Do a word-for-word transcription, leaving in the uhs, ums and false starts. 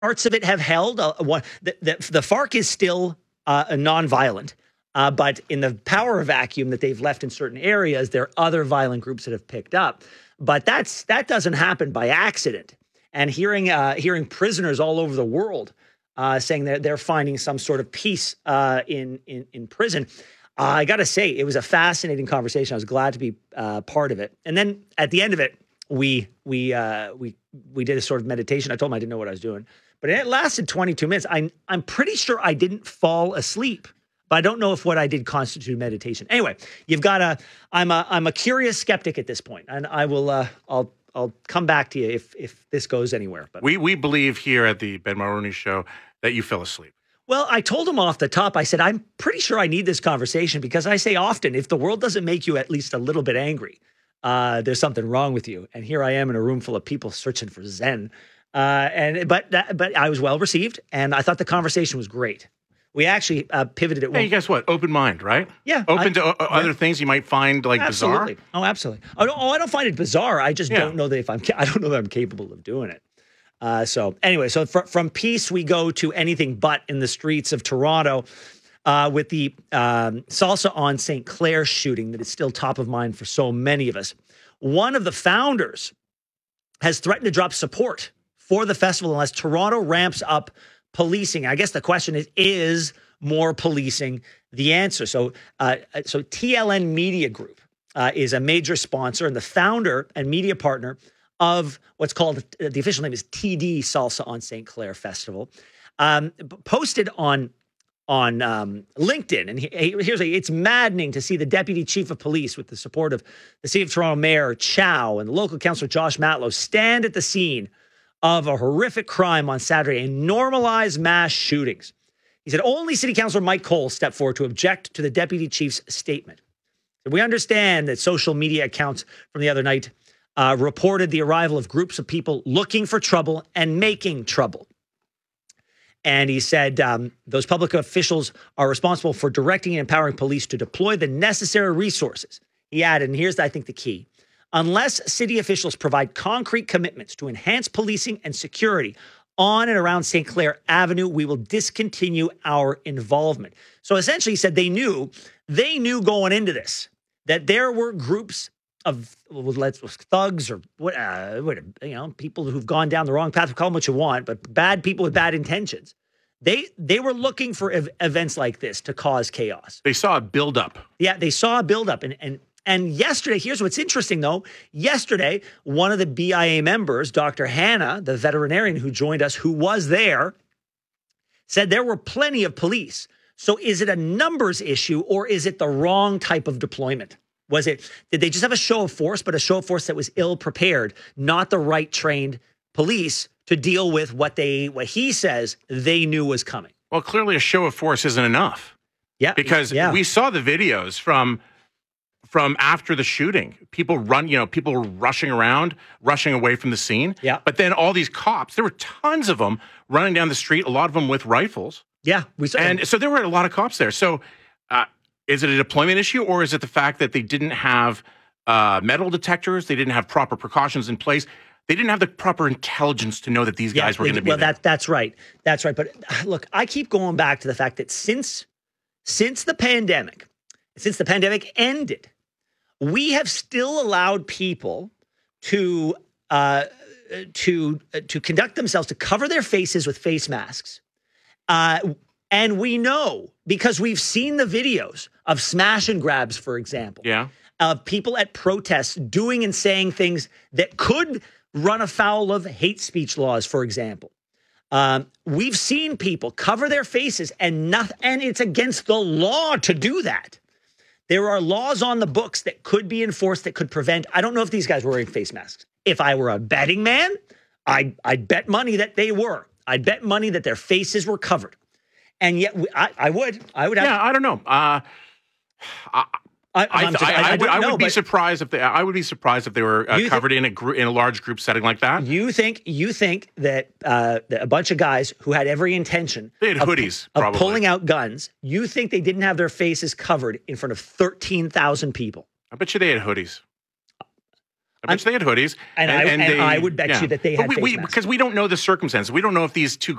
Parts of it have held. Uh, one, the, the, the FARC is still uh, a nonviolent, uh, but in the power vacuum that they've left in certain areas, there are other violent groups that have picked up. But that's that doesn't happen by accident. And hearing uh, hearing prisoners all over the world uh, saying that they're finding some sort of peace uh, in, in in prison, uh, I got to say it was a fascinating conversation. I was glad to be uh, part of it. And then at the end of it, we we uh, we we did a sort of meditation. I told him I didn't know what I was doing. But it lasted twenty-two minutes. I, I'm pretty sure I didn't fall asleep, but I don't know if what I did constituted meditation. Anyway, you've got a. I'm a. I'm a curious skeptic at this point, and I will. Uh, I'll. I'll come back to you if if this goes anywhere. But we we believe here at the Ben Mulroney Show that you fell asleep. Well, I told him off the top. I said I'm pretty sure I need this conversation because I say often, if the world doesn't make you at least a little bit angry, uh, there's something wrong with you. And here I am in a room full of people searching for Zen. Uh, and but that, but I was well received, and I thought the conversation was great. We actually uh, pivoted at one. Hey, guess what? Open mind, right? Yeah, open I, to uh, other yeah. things you might find like absolutely. bizarre. Oh, absolutely. Oh, no, oh, I don't find it bizarre. I just Yeah. don't know that if I'm. I don't know that I'm capable of doing it. Uh, so anyway, so fr- from peace we go to anything but in the streets of Toronto uh, with the um, Salsa on Saint Clair shooting that is still top of mind for so many of us. One of the founders has threatened to drop support for the festival unless Toronto ramps up policing. I guess the question is, is more policing the answer? So, uh, so T L N Media Group uh, is a major sponsor and the founder and media partner of what's called, the official name is T D Salsa on Saint Clair Festival, um, posted on on um, LinkedIn. And he, here's a, it's maddening to see the deputy chief of police with the support of the city of Toronto Mayor Chow and local councillor Josh Matlow stand at the scene of a horrific crime on Saturday and normalize mass shootings. He said only City Councillor Mike Cole stepped forward to object to the deputy chief's statement. We understand that social media accounts from the other night uh, reported the arrival of groups of people looking for trouble and making trouble. And he said um, those public officials are responsible for directing and empowering police to deploy the necessary resources. He added, and here's, I think, the key. Unless city officials provide concrete commitments to enhance policing and security on and around Saint Clair Avenue, we will discontinue our involvement. So essentially, he said they knew, they knew going into this that there were groups of let's thugs or what, uh, what, you know, people who've gone down the wrong path. Call them what you want, but bad people with bad intentions. They they were looking for ev- events like this to cause chaos. They saw a buildup. Yeah, they saw a buildup, and and. And yesterday, here's what's interesting, though. Yesterday, one of the B I A members, Doctor Hannah, the veterinarian who joined us, who was there, said there were plenty of police. So is it a numbers issue or is it the wrong type of deployment? Was it, did they just have a show of force, but a show of force that was ill prepared, not the right trained police to deal with what they, what he says they knew was coming? Well, clearly a show of force isn't enough. Yeah. Because yeah. we saw the videos from from after the shooting. People run, you know, people were rushing around, rushing away from the scene. Yeah. But then all these cops, there were tons of them running down the street, a lot of them with rifles. Yeah. We saw. And so there were a lot of cops there. So uh, is it a deployment issue or is it the fact that they didn't have uh, metal detectors? They didn't have proper precautions in place. They didn't have the proper intelligence to know that these yeah, guys were going to be well, there. That, that's right. That's right. But look, I keep going back to the fact that since since the pandemic, since the pandemic ended, we have still allowed people to uh, to uh, to conduct themselves, to cover their faces with face masks. Uh, and we know, because we've seen the videos of smash and grabs, for example, yeah. of people at protests doing and saying things that could run afoul of hate speech laws, for example. Um, we've seen people cover their faces and nothing, and it's against the law to do that. There are laws on the books that could be enforced that could prevent. I don't know if these guys were wearing face masks. If I were a betting man, I'd, I'd bet money that they were. I'd bet money that their faces were covered. And yet we, I, I would. I would have. Yeah, I don't know. Uh, I, I, I, just, I, I, I would, I would know, be surprised if they. I would be surprised if they were uh, covered th- in a gr- in a large group setting like that. You think you think that, uh, that a bunch of guys who had every intention they had of, hoodies of probably. pulling out guns, you think they didn't have their faces covered in front of thirteen thousand people? I bet you they had hoodies. I bet you they had hoodies. And I- and they, I would bet you that they But had we, face we, masks. because we don't know the circumstances. We don't know if these two